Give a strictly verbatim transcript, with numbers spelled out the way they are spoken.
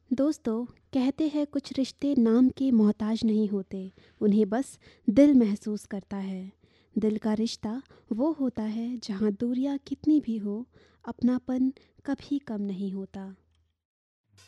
दोस्तों, कहते हैं कुछ रिश्ते नाम के मोहताज नहीं होते, उन्हें बस दिल महसूस करता है। दिल का रिश्ता वो होता है जहाँ दूरियां कितनी भी हो, अपनापन कभी कम नहीं होता।